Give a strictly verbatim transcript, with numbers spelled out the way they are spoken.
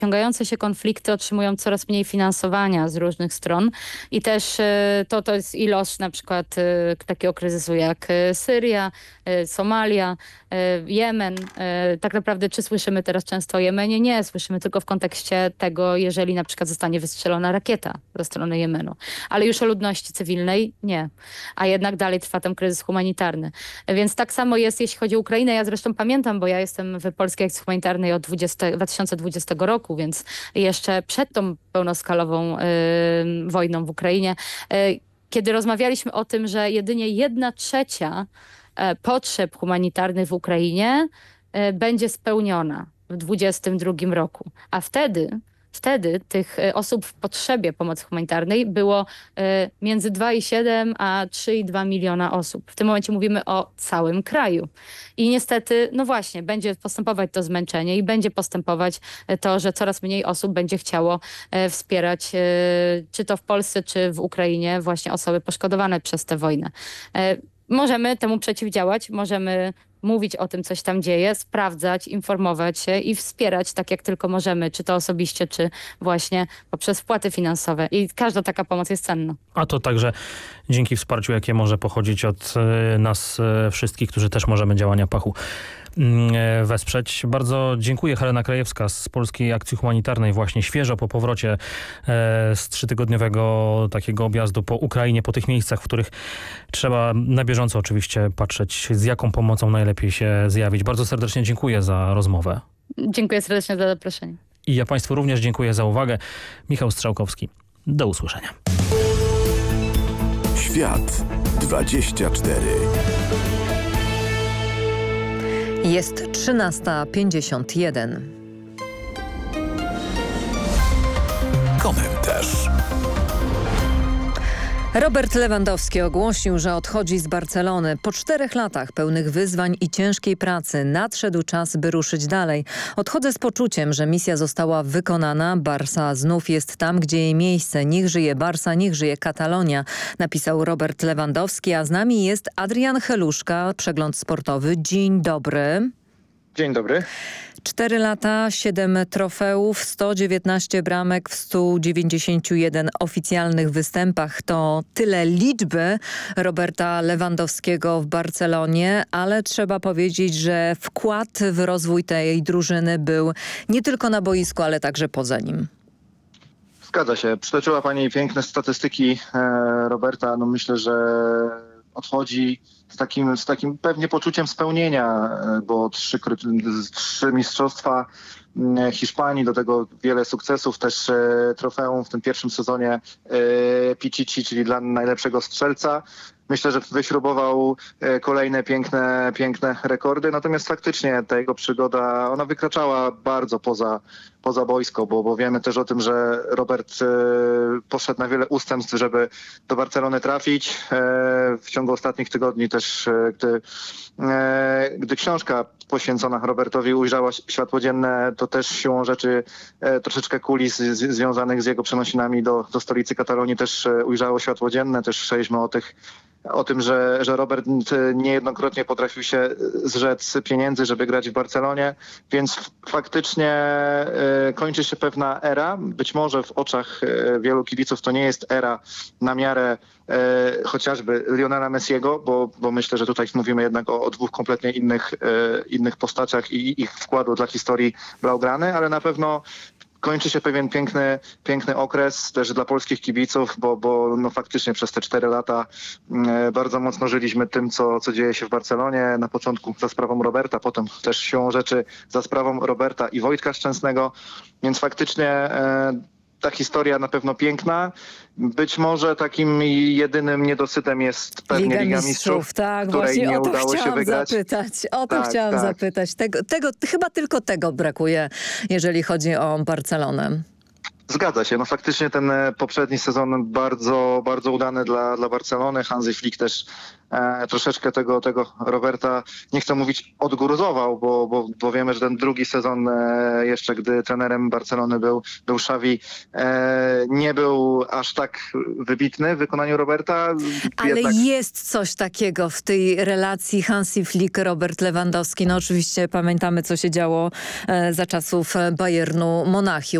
Ciągające się konflikty otrzymują coraz mniej finansowania z różnych stron i też to, to jest i los na przykład takiego kryzysu jak Syria, Somalia, Jemen. Tak naprawdę czy słyszymy teraz często o Jemenie? Nie, słyszymy tylko w kontekście tego, jeżeli na przykład zostanie wystrzelona rakieta ze strony Jemenu. Ale już o ludności cywilnej nie. A jednak dalej trwa ten kryzys humanitarny. Więc tak samo jest, jeśli chodzi o Ukrainę. Ja zresztą pamiętam, bo ja jestem w Polskiej Akcji Humanitarnej od dwa tysiące dwudziestego roku, więc jeszcze przed tą pełnoskalową y, wojną w Ukrainie, y, kiedy rozmawialiśmy o tym, że jedynie jedna trzecia y, potrzeb humanitarnych w Ukrainie y, będzie spełniona w dwudziestym drugim roku. A wtedy, wtedy tych y, osób w potrzebie pomocy humanitarnej było y, między dwa i siedem a trzy i dwa miliona osób. W tym momencie mówimy o całym kraju. I niestety, no właśnie, będzie postępować to zmęczenie i będzie postępować to, że coraz mniej osób będzie chciało e, wspierać, e, czy to w Polsce, czy w Ukrainie, właśnie osoby poszkodowane przez tę wojnę. E, możemy temu przeciwdziałać, możemy mówić o tym, co się tam dzieje, sprawdzać, informować się i wspierać tak, jak tylko możemy, czy to osobiście, czy właśnie poprzez wpłaty finansowe. I każda taka pomoc jest cenna. A to także dzięki wsparciu, jakie może pochodzić od nas wszystkich, którzy też możemy działania Pachu wesprzeć. Bardzo dziękuję. Helena Krajewska z Polskiej Akcji Humanitarnej, właśnie świeżo po powrocie z trzytygodniowego takiego objazdu po Ukrainie, po tych miejscach, w których trzeba na bieżąco oczywiście patrzeć, z jaką pomocą najlepiej się zjawić. Bardzo serdecznie dziękuję za rozmowę. Dziękuję serdecznie za zaproszenie. I ja Państwu również dziękuję za uwagę. Michał Strzałkowski. Do usłyszenia. Świat dwadzieścia cztery. Jest trzynasta pięćdziesiąt jeden. Komentarz. Robert Lewandowski ogłosił, że odchodzi z Barcelony. Po czterech latach pełnych wyzwań i ciężkiej pracy nadszedł czas, by ruszyć dalej. Odchodzę z poczuciem, że misja została wykonana. Barsa znów jest tam, gdzie jej miejsce. Niech żyje Barsa, niech żyje Katalonia, napisał Robert Lewandowski, a z nami jest Adrian Heluszka, Przegląd Sportowy. Dzień dobry. Dzień dobry. Cztery lata, siedem trofeów, sto dziewiętnaście bramek w stu dziewięćdziesięciu jeden oficjalnych występach. To tyle liczby Roberta Lewandowskiego w Barcelonie, ale trzeba powiedzieć, że wkład w rozwój tej drużyny był nie tylko na boisku, ale także poza nim. Zgadza się. Przytoczyła Pani piękne statystyki e, Roberta. No myślę, że odchodzi z takim, z takim pewnie poczuciem spełnienia, bo trzy, trzy mistrzostwa Hiszpanii, do tego wiele sukcesów, też e, trofeum w tym pierwszym sezonie e, Pichichi, czyli dla najlepszego strzelca. Myślę, że wyśrubował kolejne piękne, piękne rekordy, natomiast faktycznie ta jego przygoda, ona wykraczała bardzo poza, poza boisko, bo, bo wiemy też o tym, że Robert e, poszedł na wiele ustępstw, żeby do Barcelony trafić. E, w ciągu ostatnich tygodni też, e, gdy, e, gdy książka poświęcona Robertowi ujrzała światło dzienne, to też siłą rzeczy e, troszeczkę kulis z, z, związanych z jego przenosinami do, do stolicy Katalonii też e, ujrzało światło dzienne. Też słyszeliśmy o tych o tym, że, że Robert niejednokrotnie potrafił się zrzec pieniędzy, żeby grać w Barcelonie, więc faktycznie y, kończy się pewna era. Być może w oczach y, wielu kibiców to nie jest era na miarę y, chociażby Lionela Messiego, bo, bo myślę, że tutaj mówimy jednak o, o dwóch kompletnie innych, y, innych postaciach i ich wkładu dla historii Blaugrany, ale na pewno kończy się pewien piękny, piękny okres też dla polskich kibiców, bo, bo no faktycznie przez te cztery lata e, bardzo mocno żyliśmy tym, co, co dzieje się w Barcelonie. Na początku za sprawą Roberta, potem też siłą rzeczy za sprawą Roberta i Wojtka Szczęsnego. Więc faktycznie e, ta historia na pewno piękna. Być może takim jedynym niedosytem jest pewnie Liga, Liga Mistrzów, Mistrzów, tak, której właśnie nie o to udało się chciałam wygrać. zapytać. O to Tak, chciałam tak. zapytać. Tego, tego, chyba tylko tego brakuje, jeżeli chodzi o Barcelonę. Zgadza się. No faktycznie ten e, poprzedni sezon bardzo, bardzo udany dla, dla Barcelony. Hansi Flick też e, troszeczkę tego, tego Roberta, nie chcę mówić odgruzował, bo, bo, bo wiemy, że ten drugi sezon e, jeszcze, gdy trenerem Barcelony był, był Xavi, e, nie był aż tak wybitny w wykonaniu Roberta. Ale Jednak... jest coś takiego w tej relacji Hansi Flick, Robert Lewandowski. No oczywiście pamiętamy, co się działo e, za czasów Bayernu Monachium.